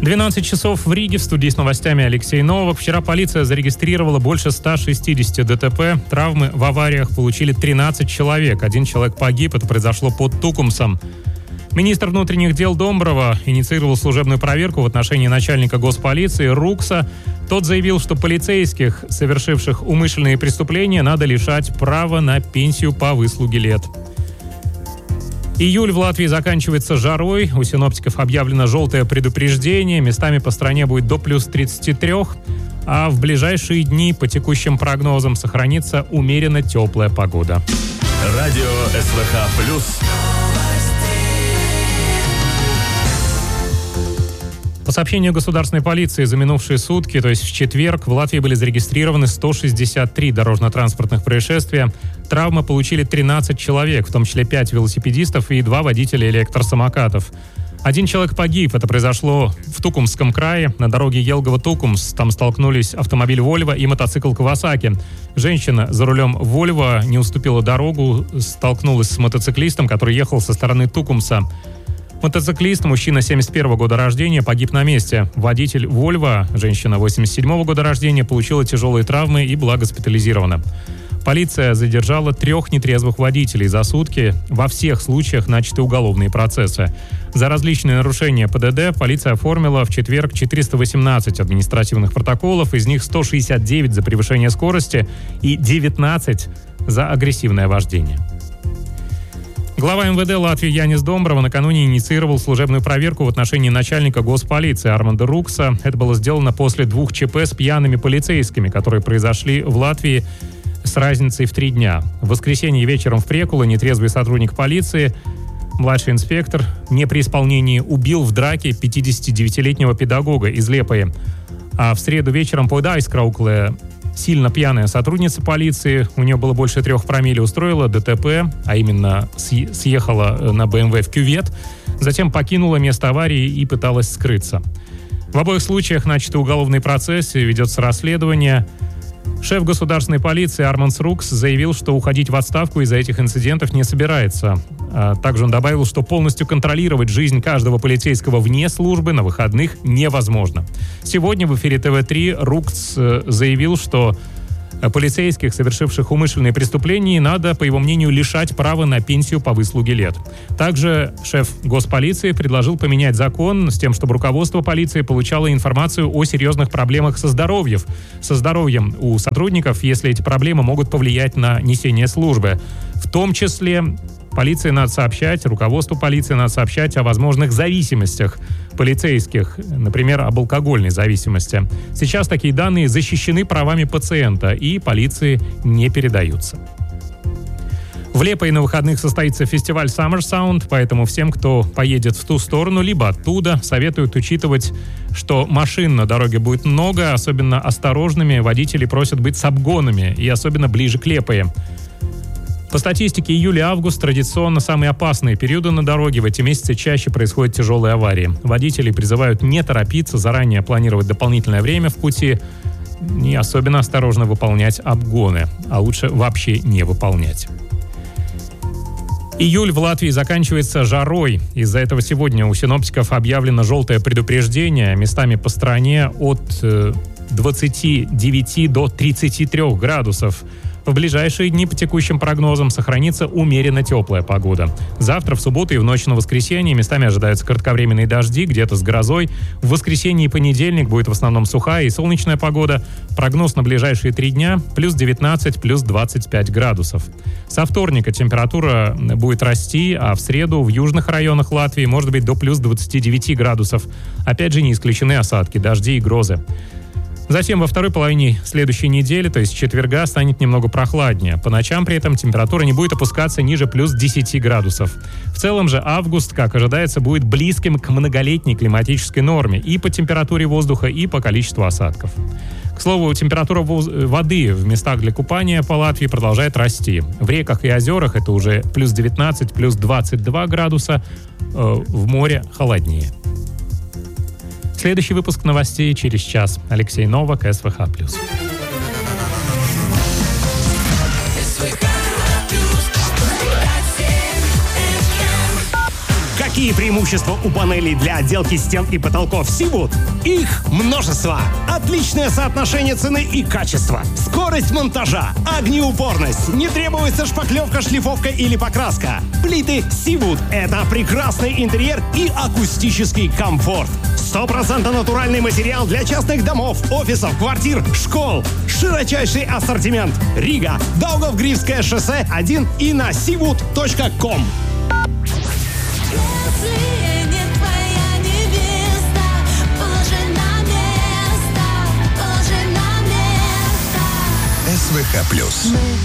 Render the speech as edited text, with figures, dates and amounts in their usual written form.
12 часов в Риге. В студии с новостями Алексей Новак. Вчера полиция зарегистрировала больше 160 ДТП. Травмы в авариях получили 13 человек. Один человек погиб. Это произошло под Тукумсом. Министр внутренних дел Домброва инициировал служебную проверку в отношении начальника госполиции Рукса. Тот заявил, что полицейских, совершивших умышленные преступления, надо лишать права на пенсию по выслуге лет. Июль в Латвии заканчивается жарой. У синоптиков объявлено желтое предупреждение. Местами по стране будет до плюс 33. А в ближайшие дни по текущим прогнозам сохранится умеренно теплая погода. Радио СВХ плюс. По сообщению государственной полиции, за минувшие сутки, то есть в четверг, в Латвии были зарегистрированы 163 дорожно-транспортных происшествия. Травмы получили 13 человек, в том числе 5 велосипедистов и 2 водителя электросамокатов. Один человек погиб. Это произошло в Тукумском крае. На дороге Елгово-Тукумс. Там столкнулись автомобиль «Вольво» и мотоцикл «Кавасаки». Женщина за рулем «Вольво» не уступила дорогу, столкнулась с мотоциклистом, который ехал со стороны Тукумса. Мотоциклист, мужчина 71 года рождения, погиб на месте. Водитель «Вольво», женщина 87 года рождения, получила тяжелые травмы и была госпитализирована. Полиция задержала 3 нетрезвых водителей. За сутки во всех случаях начаты уголовные процессы. За различные нарушения ПДД полиция оформила в четверг 418 административных протоколов, из них 169 за превышение скорости и 19 за агрессивное вождение. Глава МВД Латвии Янис Домброва накануне инициировал служебную проверку в отношении начальника госполиции Арманда Рукса. Это было сделано после 2 ЧП с пьяными полицейскими, которые произошли в Латвии с разницей в 3 дня. В воскресенье вечером в Прекуле нетрезвый сотрудник полиции, младший инспектор, не при исполнении убил в драке 59-летнего педагога из Лепои. А в среду вечером по Дайскраукле сильно пьяная сотрудница полиции, у нее было больше 3 промилле, устроила ДТП, а именно съехала на БМВ в кювет, затем покинула место аварии и пыталась скрыться. В обоих случаях начаты уголовные процессы, ведется расследование. Шеф государственной полиции Армандс Рукс заявил, что уходить в отставку из-за этих инцидентов не собирается. Также он добавил, что полностью контролировать жизнь каждого полицейского вне службы на выходных невозможно. Сегодня в эфире ТВ3 Рукс заявил, что полицейских, совершивших умышленные преступления, надо, по его мнению, лишать права на пенсию по выслуге лет. Также шеф госполиции предложил поменять закон с тем, чтобы руководство полиции получало информацию о серьезных проблемах со здоровьем у сотрудников, если эти проблемы могут повлиять на несение службы. В том числе полиции надо сообщать, руководству полиции надо сообщать о возможных зависимостях полицейских, например, об алкогольной зависимости. Сейчас такие данные защищены правами пациента и полиции не передаются. В Лепое на выходных состоится фестиваль Summer Sound, поэтому всем, кто поедет в ту сторону, либо оттуда, советуют учитывать, что машин на дороге будет много, особенно осторожными водители просят быть с обгонами и особенно ближе к Лепое. По статистике, июль и август традиционно самые опасные периоды на дороге. В эти месяцы чаще происходят тяжелые аварии. Водители призывают не торопиться, заранее планировать дополнительное время в пути и особенно осторожно выполнять обгоны, а лучше вообще не выполнять. Июль в Латвии заканчивается жарой. Из-за этого сегодня у синоптиков объявлено желтое предупреждение. Местами по стране от 29 до 33 градусов. В ближайшие дни по текущим прогнозам сохранится умеренно теплая погода. Завтра, в субботу и в ночь на воскресенье местами ожидаются кратковременные дожди, где-то с грозой. В воскресенье и понедельник будет в основном сухая и солнечная погода. Прогноз на ближайшие 3 дня – плюс 19, плюс 25 градусов. Со вторника температура будет расти, а в среду в южных районах Латвии может быть до плюс 29 градусов. Опять же, не исключены осадки, дожди и грозы. Затем во второй половине следующей недели, то есть четверга, станет немного прохладнее. По ночам при этом температура не будет опускаться ниже плюс 10 градусов. В целом же август, как ожидается, будет близким к многолетней климатической норме и по температуре воздуха, и по количеству осадков. К слову, температура воды в местах для купания по Латвии продолжает расти. В реках и озерах это уже плюс 19, плюс 22 градуса, в море холоднее. Следующий выпуск новостей через час. Алексей Новак, СВХ+. Какие преимущества у панелей для отделки стен и потолков Seawood? Их множество. Отличное соотношение цены и качества. Скорость монтажа, огнеупорность, не требуется шпаклевка, шлифовка или покраска. Плиты Seawood — это прекрасный интерьер и акустический комфорт. 100% натуральный материал для частных домов, офисов, квартир, школ. Широчайший ассортимент. Рига, Даугавгривское шоссе 1 и на seawood.com. СВХ+.